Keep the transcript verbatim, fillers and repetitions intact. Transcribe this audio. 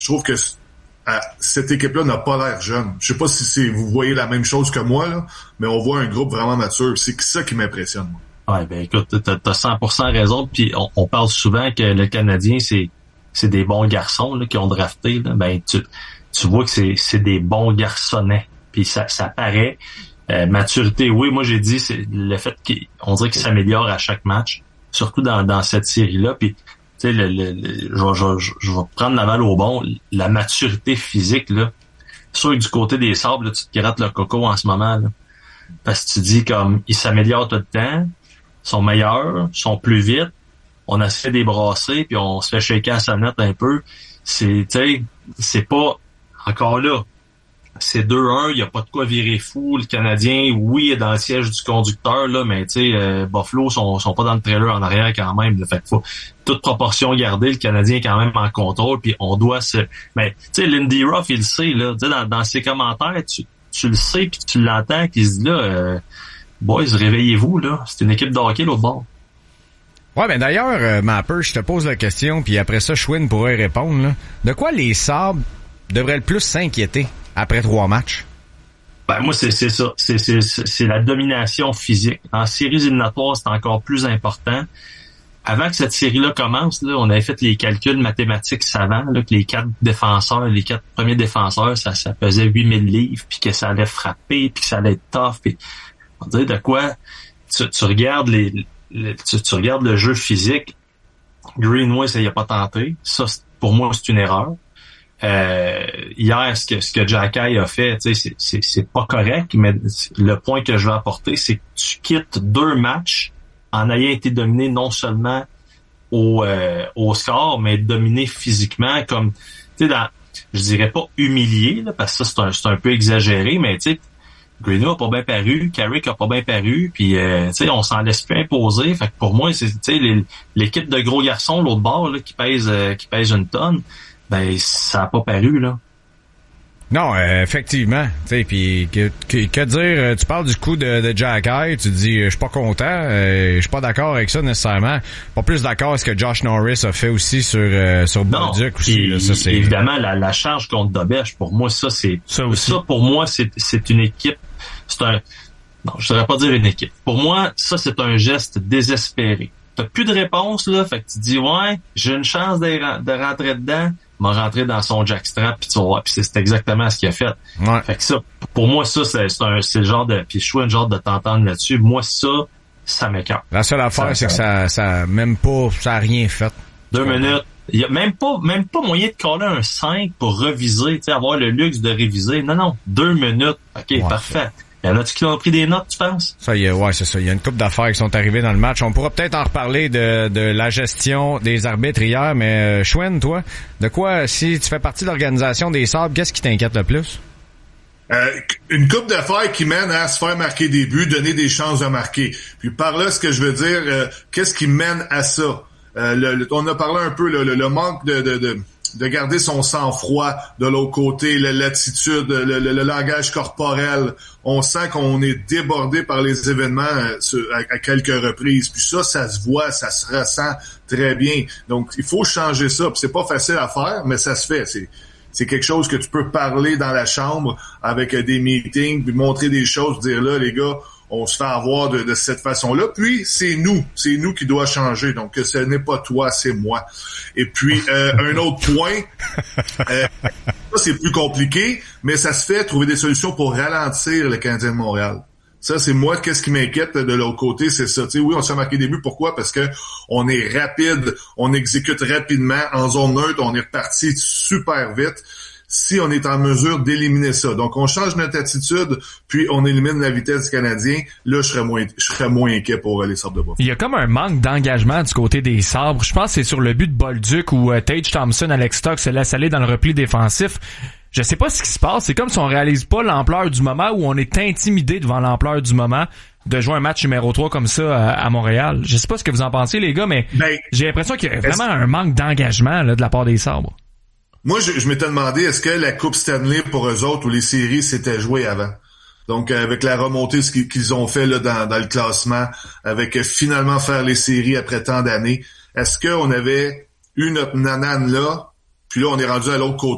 je trouve que euh, cette équipe-là n'a pas l'air jeune. Je sais pas si c'est vous voyez la même chose que moi, là, mais on voit un groupe vraiment mature. C'est ça qui m'impressionne, moi. Ouais, ben écoute, t'as, t'as cent pour cent raison. Puis on, on parle souvent que le Canadien, c'est c'est des bons garçons là, qui ont drafté. Là. Ben tu tu vois que c'est c'est des bons garçonnets. Puis ça ça paraît. Euh, maturité, oui, moi j'ai dit c'est le fait qu'on dirait qu'il s'améliore à chaque match, surtout dans dans cette série-là. Puis tu sais, le, le, le, je, je, je vais prendre la balle au bon. La maturité physique là, sûr que du côté des Sabres, là, tu te grattes le coco en ce moment là, parce que tu dis comme ils s'améliorent tout le temps, sont meilleurs, sont plus vite. On essaie de les brasser puis on se fait shaker à sa nette un peu. C'est, tu sais, c'est pas encore là. C'est deux un, il n'y a pas de quoi virer fou. Le Canadien, oui, est dans le siège du conducteur, là, mais tu sais, euh, Buffalo sont, sont pas dans le trailer en arrière quand même. Là, fait que faut toute proportion gardée, le Canadien est quand même en contrôle, puis on doit se. Mais tu sais, Lindy Ruff, il le sait, là. Tu sais, dans, dans ses commentaires, tu, tu le sais puis tu l'entends qu'il se dit là, euh, boys, réveillez-vous, là. C'est une équipe de hockey l'autre bord. Ouais, ben d'ailleurs, euh, Mapper, je te pose la question, puis après ça, Schwinn pourrait répondre, là. De quoi les Sabres devraient le plus s'inquiéter après trois matchs? Ben moi c'est c'est ça, c'est c'est c'est la domination physique. En séries éliminatoires, c'est encore plus important. Avant que cette série-là commence, là, on avait fait les calculs mathématiques savants, là, que les quatre défenseurs, les quatre premiers défenseurs, ça, ça pesait huit mille livres, puis que ça allait frapper, puis que ça allait être tough, puis on dirait de quoi tu, tu regardes les, les tu, tu regardes le jeu physique. Greenway, ça y a pas tenté. Ça, pour moi, c'est une erreur. Euh, hier, ce que ce que Jacky a fait, tu sais, c'est, c'est c'est pas correct, mais le point que je veux apporter, c'est que tu quittes deux matchs en ayant été dominé non seulement au euh, au score, mais dominé physiquement, comme tu sais, dans, je dirais pas humilié, là, parce que ça c'est un c'est un peu exagéré, mais tu sais, Greenwood a pas bien paru, Carrick a pas bien paru, puis euh, tu sais, on s'en laisse plus imposer. Fait que pour moi, c'est tu sais les, l'équipe de gros garçons l'autre bord là, qui pèse euh, qui pèse une tonne. Ben, ça a pas paru, là. Non, euh, effectivement. Tu sais, puis que, que, que dire, tu parles du coup de, de Jacky, tu dis, je suis pas content, euh, je suis pas d'accord avec ça nécessairement. Pas plus d'accord avec ce que Josh Norris a fait aussi sur euh, sur Bolduc aussi. Là, ça, c'est... Évidemment, la, la charge contre Dobèche, pour moi, ça, c'est... Ça, aussi. ça pour moi, c'est c'est une équipe... C'est un... Non, je devrais pas dire une équipe. Pour moi, ça, c'est un geste désespéré. T'as plus de réponse, là, fait que tu dis, ouais, j'ai une chance de, de rentrer dedans, m'a rentré dans son jackstrap, puis tu vois, puis c'est, c'est exactement ce qu'il a fait. Ouais. Fait que ça, pour moi, ça, c'est, c'est, un, c'est le genre de... Puis je suis un genre de t'entendre là-dessus. Moi, ça, ça m'écoeure. La seule affaire, ça, c'est que ça, ça, même pas, ça a rien fait. Deux minutes. Il y a même pas, même pas moyen de coller un cinq pour reviser, tu sais, avoir le luxe de réviser. Non, non, deux minutes. OK, ouais, parfait. Y en a-tu qui ont pris des notes, tu penses? Ça y est, ouais, c'est ça. Il y a une couple d'affaires qui sont arrivées dans le match. On pourra peut-être en reparler de, de la gestion des arbitres hier, mais euh, Schwinn, toi, de quoi, si tu fais partie de l'organisation des Sabres, qu'est-ce qui t'inquiète le plus? Euh, une couple d'affaires qui mène à se faire marquer des buts, donner des chances de marquer. Puis par là, ce que je veux dire, euh, qu'est-ce qui mène à ça? Euh, le, le, on a parlé un peu, le, le, le manque de... de, de de garder son sang-froid de l'autre côté, l'attitude, le, le, le langage corporel. On sent qu'on est débordé par les événements à, à quelques reprises. Puis ça, ça se voit, ça se ressent très bien. Donc, il faut changer ça. Puis c'est pas facile à faire, mais ça se fait. C'est, c'est quelque chose que tu peux parler dans la chambre avec des meetings, puis montrer des choses, dire là, les gars, on se fait avoir de, de cette façon-là. Puis, c'est nous. C'est nous qui doit changer. Donc, ce n'est pas toi, c'est moi. Et puis, euh, un autre point, euh, ça, c'est plus compliqué, mais ça se fait trouver des solutions pour ralentir le Canadien de Montréal. Ça, c'est moi, qu'est-ce qui m'inquiète de l'autre côté, c'est ça. Tu sais, oui, on se fait marquer des buts. Pourquoi? Parce que on est rapide, on exécute rapidement. En zone neutre, on est reparti super vite. Si on est en mesure d'éliminer ça. Donc, on change notre attitude, puis on élimine la vitesse du Canadien. Là, je serais moins, je serais moins inquiet pour les Sabres de Buffalo. Il y a comme un manque d'engagement du côté des Sabres. Je pense que c'est sur le but de Bolduc où euh, Tage Thompson, Alex Stock se laisse aller dans le repli défensif. Je sais pas ce qui se passe. C'est comme si on réalise pas l'ampleur du moment où on est intimidé devant l'ampleur du moment de jouer un match numéro trois comme ça à, à Montréal. Je sais pas ce que vous en pensez, les gars, mais ben, j'ai l'impression qu'il y a vraiment un manque d'engagement là, de la part des Sabres. Moi, je, je m'étais demandé, est-ce que la Coupe Stanley pour eux autres ou les séries s'étaient jouées avant? Donc, avec la remontée ce qu'ils ont fait là dans, dans le classement, avec finalement faire les séries après tant d'années, est-ce qu'on avait eu notre nanane là, puis là, on est rendu à l'autre côté?